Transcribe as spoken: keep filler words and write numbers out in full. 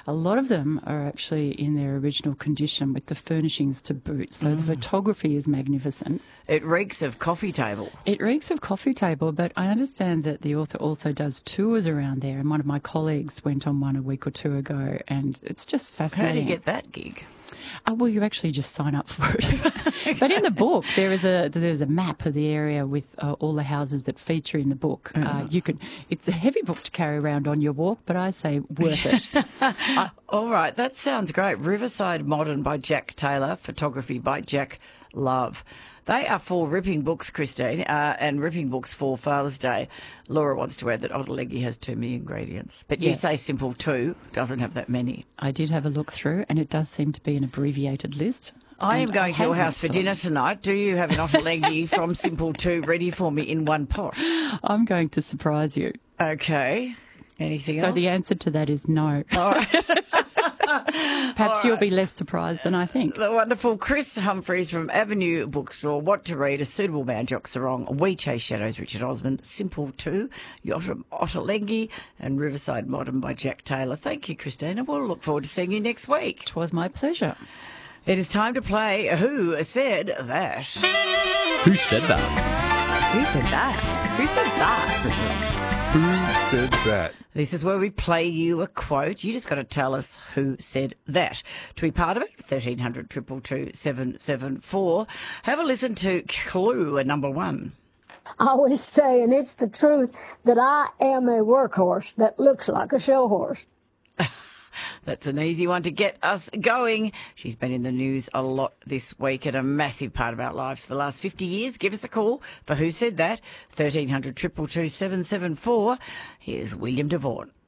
a lot of them are actually in their original condition with the furnishings to boot. So mm. the photography is magnificent. It reeks of coffee table. It reeks of coffee table, but I understand that the author also does tours around there, and one of my colleagues went on one a week or two ago, and it's just fascinating. How do you get that gig? Oh, well, you actually just sign up for it. But in the book, there is a there's a map of the area with uh, all the houses that feature in the book. Mm. Uh, you can. It's a heavy book to carry around on your walk, but I say worth it. uh, all right, that sounds great. Riverside Modern by Jack Taylor, photography by Jack Love. They are four ripping books, Christine, uh, and ripping books for Father's Day. Laura wants to add that Ottolenghi has too many ingredients. But you yeah. say Simple two doesn't have that many. I did have a look through, and it does seem to be an abbreviated list. I am going to your house for dinner tonight. Do you have an Ottolenghi from Simple two ready for me in one pot? I'm going to surprise you. Okay. Anything so else? So the answer to that is no. All right. Perhaps right. You'll be less surprised than I think. The wonderful Chris Humphreys from Avenue Bookstore. What to read? A Suitable Man, Jock Sarong. We Chase Shadows, Richard Osmond. Simple two, Yotam Ottolenghi, and Riverside Modern by Jack Taylor. Thank you, Christina. We'll look forward to seeing you next week. It was my pleasure. It is time to play Who Said That? Who said that? Who said that? Who said that? Who said that? This is where we play you a quote. You just got to tell us who said that. To be part of it, thirteen hundred, two two two, seven seven four. Have a listen to Clue at number one. I always say, and it's the truth, that I am a workhorse that looks like a show horse. That's an easy one to get us going. She's been in the news a lot this week and a massive part of our lives for the last fifty years. Give us a call for Who Said That, thirteen hundred, two two two, seven seven four. Here's William Devaughn.